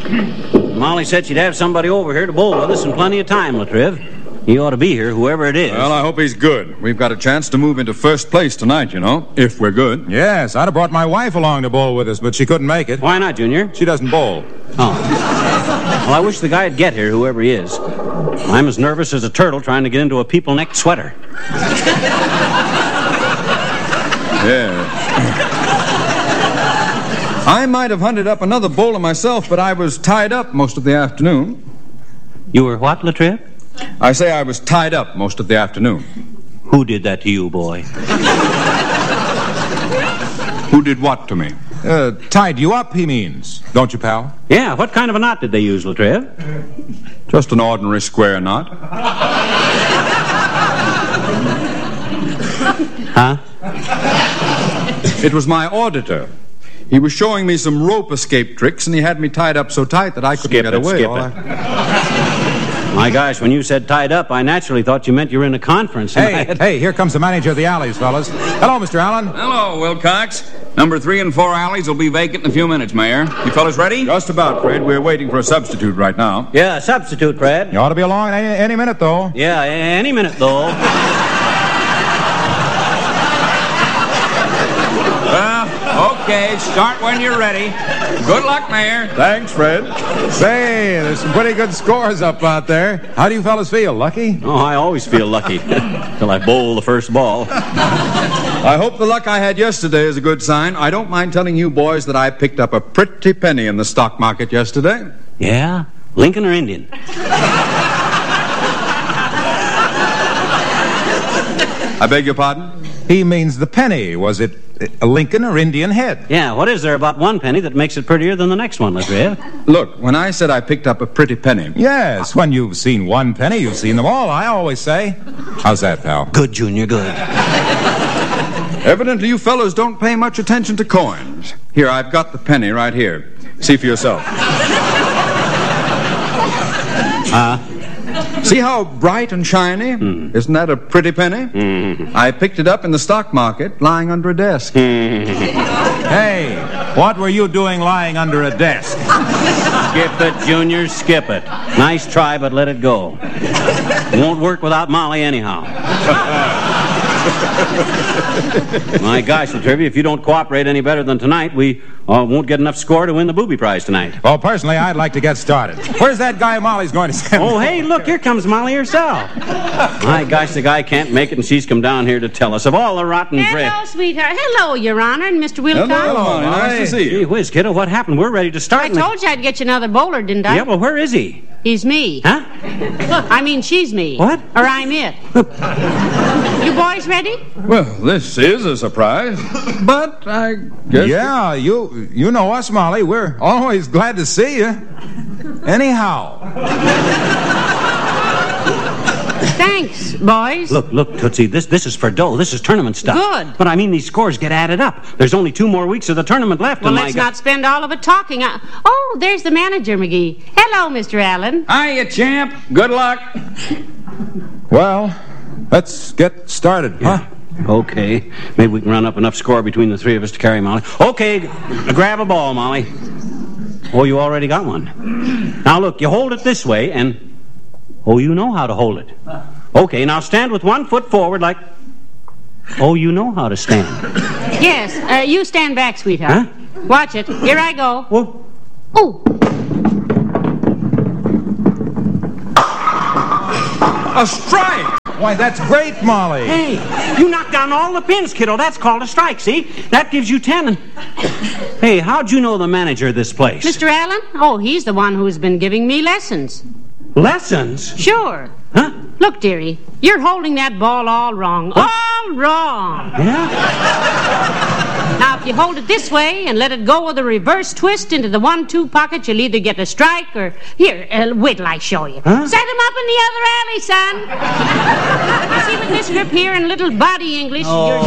Molly said she'd have somebody over here to bowl with us in plenty of time, Latriv. He ought to be here, whoever it is. Well, I hope he's good. We've got a chance to move into first place tonight, you know, if we're good. Yes, I'd have brought my wife along to bowl with us, but she couldn't make it. Why not, Junior? She doesn't bowl. Oh. Well, I wish the guy'd get here, whoever he is. I'm as nervous as a turtle trying to get into a people-necked sweater. Yeah. I might have hunted up another bowler myself, but I was tied up most of the afternoon. You were what, Latriv? I say I was tied up most of the afternoon. Who did that to you, boy? Who did what to me? Tied you up, he means. Don't you, pal? Yeah, what kind of a knot did they use, Latriv? Just an ordinary square knot. Huh? It was my auditor. He was showing me some rope escape tricks, and he had me tied up so tight that I couldn't get away. Skip it. My gosh, when you said tied up, I naturally thought you meant you were in a conference. Hey, here comes the manager of the Alleys, fellas. Hello, Mr. Allen. Hello, Wilcox. Number 3 and 4 alleys will be vacant in a few minutes, Mayor. You fellas ready? Just about, Fred. We're waiting for a substitute right now. Yeah, substitute, Fred. You ought to be along any minute, though. Yeah, any minute, though. Okay, start when you're ready. Good luck, Mayor. Thanks, Fred. Say, there's some pretty good scores up out there. How do you fellas feel? Lucky? Oh, I always feel lucky till I bowl the first ball. I hope the luck I had yesterday is a good sign. I don't mind telling you boys that I picked up a pretty penny in the stock market yesterday. Yeah? Lincoln or Indian? I beg your pardon? He means the penny. Was it a Lincoln or Indian head? Yeah, what is there about one penny that makes it prettier than the next one, Latriv? Look, when I said I picked up a pretty penny... Yes, when you've seen one penny, you've seen them all, I always say. How's that, pal? Good, Junior, good. Evidently, you fellows don't pay much attention to coins. Here, I've got the penny right here. See for yourself. See how bright and shiny? Isn't that a pretty penny? I picked it up in the stock market, lying under a desk. Hey, what were you doing lying under a desk? Skip it, Junior, skip it. Nice try, but let it go. It won't work without Molly anyhow. My gosh, Latriv, if you don't cooperate any better than tonight, we won't get enough score to win the booby prize tonight. Well, personally, I'd like to get started. Where's that guy Molly's going to send? Oh, hey, look, here comes Molly herself. My gosh, the guy can't make it, and she's come down here to tell us of all the rotten bread. Hello, sweetheart. Hello, Your Honor, and Mr. Wilcox. Hello, Molly. Nice to see you. Gee whiz, kiddo, what happened? We're ready to start. I told you I'd get you another bowler, didn't I? Yeah, well, where is he? He's me. Huh? I mean, she's me. What? Or I'm it. You boys ready? Well, this is a surprise, but I guess... Yeah, you know us, Molly. We're always glad to see you. Anyhow. Thanks, boys. Look, Tootsie, this is for dough. This is tournament stuff. Good. But I mean, these scores get added up. There's only 2 more weeks of the tournament left. Well, let's not spend all of it talking. Oh, there's the manager, McGee. Hello, Mr. Allen. Hiya, champ. Good luck. Well, let's get started, huh? Okay. Maybe we can run up enough score between the 3 of us to carry Molly. Okay, grab a ball, Molly. Oh, you already got one. Now, look, you hold it this way, and... Oh, you know how to hold it. Okay, now stand with 1 foot forward like... Oh, you know how to stand. Yes, you stand back, sweetheart. Huh? Watch it. Here I go. Whoa. Oh. A strike! Why, that's great, Molly. Hey, you knocked down all the pins, kiddo. That's called a strike, see? That gives you 10 and... Hey, how'd you know the manager of this place? Mr. Allen? Oh, he's the one who's been giving me lessons. Lessons? Sure. Huh? Look, dearie, you're holding that ball all wrong. All wrong. Yeah? Now, if you hold it this way and let it go with a reverse twist into the 1-2 pocket, you'll either get a strike or... Here, wait till I show you. Huh? Set him up in the other alley, son. You see, with this grip here and little body English, you're...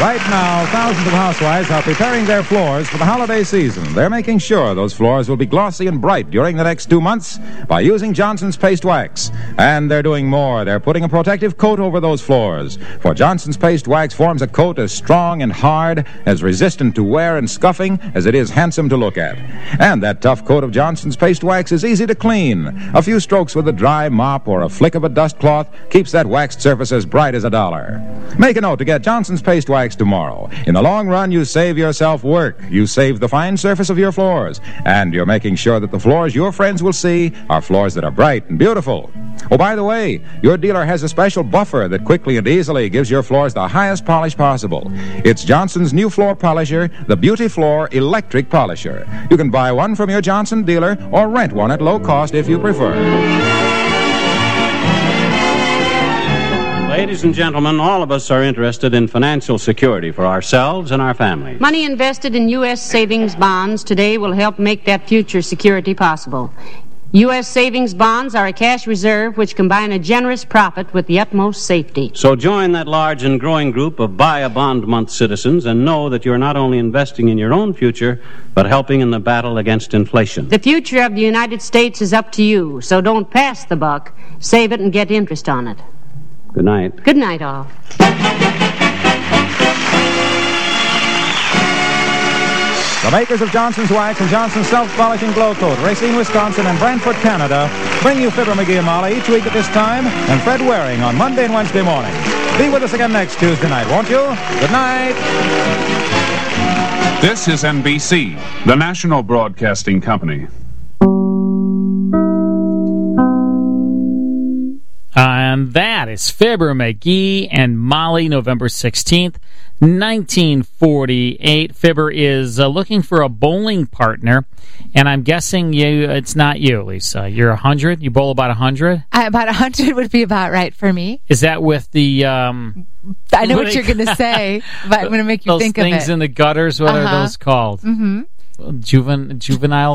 Right now, thousands of housewives are preparing their floors for the holiday season. They're making sure those floors will be glossy and bright during the next 2 months by using Johnson's Paste Wax. And they're doing more. They're putting a protective coat over those floors. For Johnson's Paste Wax forms a coat as strong and hard, as resistant to wear and scuffing as it is handsome to look at. And that tough coat of Johnson's Paste Wax is easy to clean. A few strokes with a dry mop or a flick of a dust cloth keeps that waxed surface as bright as $1. Make a note to get Johnson's Paste Wax tomorrow. In the long run, you save yourself work. You save the fine surface of your floors. And you're making sure that the floors your friends will see are floors that are bright and beautiful. Oh, by the way, your dealer has a special buffer that quickly and easily gives your floors the highest polish possible. It's Johnson's new floor polisher, the Beauty Floor Electric Polisher. You can buy one from your Johnson dealer or rent one at low cost if you prefer. Ladies and gentlemen, all of us are interested in financial security for ourselves and our families. Money invested in U.S. savings bonds today will help make that future security possible. U.S. savings bonds are a cash reserve which combine a generous profit with the utmost safety. So join that large and growing group of Buy a Bond Month citizens and know that you're not only investing in your own future, but helping in the battle against inflation. The future of the United States is up to you, so don't pass the buck. Save it and get interest on it. Good night. Good night, all. The makers of Johnson's Wax and Johnson's Self-Polishing Glow Coat, Racine, Wisconsin, and Brantford, Canada, bring you Fibber, McGee, and Molly each week at this time, and Fred Waring on Monday and Wednesday morning. Be with us again next Tuesday night, won't you? Good night. This is NBC, the national broadcasting company. And that is Fibber, McGee, and Molly, November 16th, 1948. Fibber is looking for a bowling partner, and I'm guessing it's not you, Lisa. You're 100? You bowl about 100? About 100 would be about right for me. Is that with the... I know what you're going to say, but I'm going to make you think of it. Those things in the gutters, what are those called? Mm-hmm. Juvenile?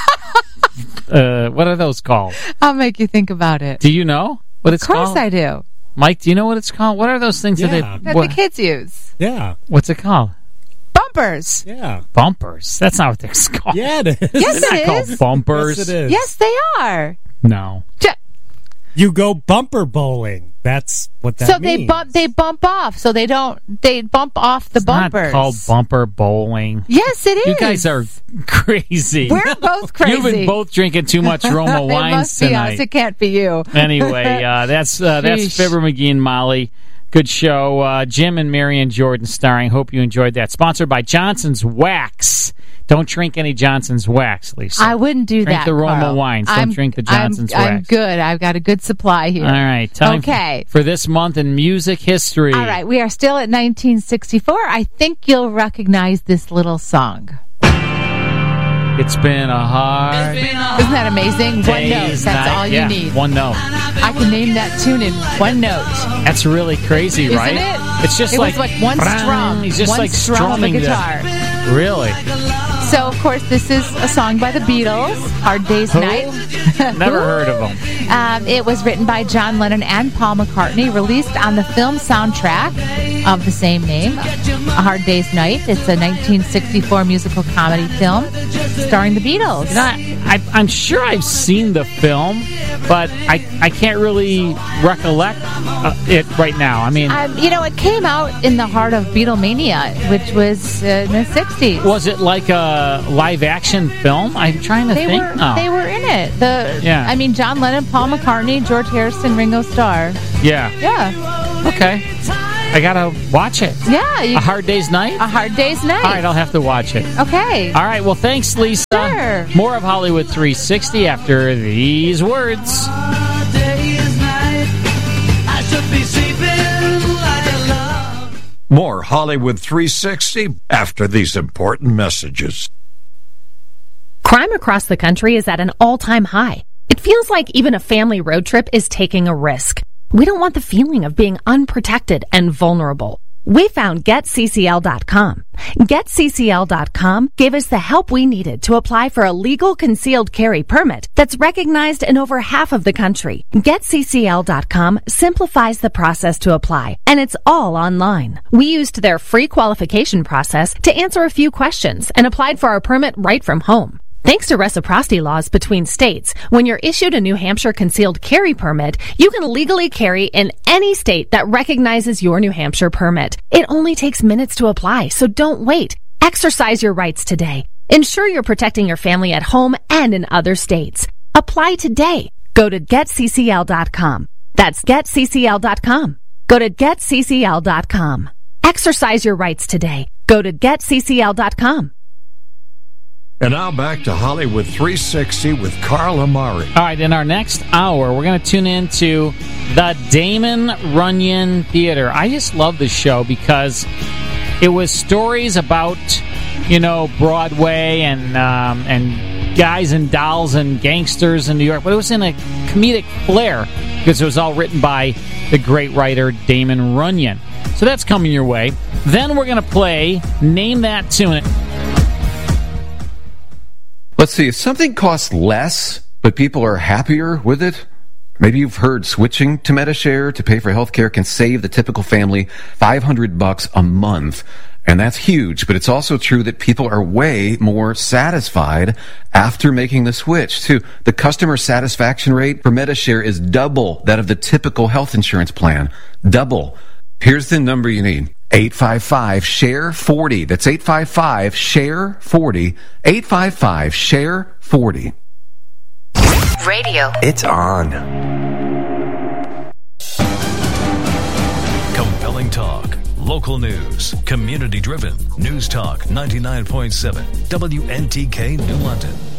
What are those called? I'll make you think about it. Do you know what it's called? Of course I do. Mike, do you know what it's called? What are those things that the kids use? Yeah. What's it called? Bumpers. Yeah. Bumpers? That's not what they're called. Yeah, it is. Yes, they're it not is. Called bumpers. Yes, it is. Yes, they are. No. You go bumper bowling. That's what that means. So they bump off. So they bump off the bumpers. It's not called bumper bowling. Yes, it is. You guys are crazy. We're both crazy. You've been both drinking too much Roma wines it must be tonight. us. It can't be you. Anyway, that's Fibber, McGee, and Molly. Good show. Jim and Marion Jordan starring. Hope you enjoyed that. Sponsored by Johnson's Wax. Don't drink any Johnson's Wax, Lisa. I wouldn't do drink that. Drink the Roma Carl. wines. Don't drink the Johnson's Wax. I'm good. I've got a good supply here. All right. Time for this month in music history. All right. We are still at 1964. I think you'll recognize this little song. It's been a hard... Isn't that amazing? One note. That's all you need. One note. I can name that tune in one note. That's really crazy, Isn't right? It? It's just it like... was like one strum. He's just one like strum of a guitar. Really? So, of course, this is a song by the Beatles, Hard Day's Night. Never heard of them. It was written by John Lennon and Paul McCartney, released on the film soundtrack of the same name, A Hard Day's Night. It's a 1964 musical comedy film starring the Beatles. You know, I'm sure I've seen the film, but I can't really recollect it right now. I mean... it came out in the heart of Beatlemania, which was in the 60s. Was it like a live-action film? I'm trying to think now. They were in it. John Lennon, Paul McCartney, George Harrison, Ringo Starr. Yeah. Yeah. Okay. I gotta watch it. Yeah. A Hard Day's Night? A Hard Day's Night. All right, I'll have to watch it. Okay. All right, well, thanks, Lisa. Sure. More of Hollywood 360 after these words. More Hollywood 360 after these important messages. Crime across the country is at an all-time high. It feels like even a family road trip is taking a risk. We don't want the feeling of being unprotected and vulnerable. We found GetCCL.com. GetCCL.com gave us the help we needed to apply for a legal concealed carry permit that's recognized in over half of the country. GetCCL.com simplifies the process to apply, and it's all online. We used their free qualification process to answer a few questions and applied for our permit right from home. Thanks to reciprocity laws between states, when you're issued a New Hampshire concealed carry permit, you can legally carry in any state that recognizes your New Hampshire permit. It only takes minutes to apply, so don't wait. Exercise your rights today. Ensure you're protecting your family at home and in other states. Apply today. Go to GetCCL.com. That's GetCCL.com. Go to GetCCL.com. Exercise your rights today. Go to GetCCL.com. And now back to Hollywood 360 with Carl Amari. All right, in our next hour, we're going to tune into the Damon Runyon Theater. I just love this show because it was stories about, Broadway and guys and dolls and gangsters in New York, but it was in a comedic flair because it was all written by the great writer Damon Runyon. So that's coming your way. Then we're going to play Name That Tune. Let's see, if something costs less, but people are happier with it, maybe you've heard switching to Medi-Share to pay for healthcare can save the typical family $500 a month. And that's huge, but it's also true that people are way more satisfied after making the switch, too. The customer satisfaction rate for Medi-Share is double that of the typical health insurance plan. Double. Here's the number you need. 855-SHARE-40. That's 855-SHARE-40. 855-SHARE-40. Radio. It's on. Compelling talk. Local news. Community driven. News Talk 99.7. WNTK New London.